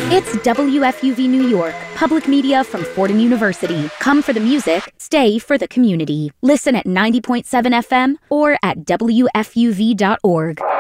It's WFUV New York, public media from Fordham University. Come for the music, stay for the community. Listen at 90.7 FM or at WFUV.org.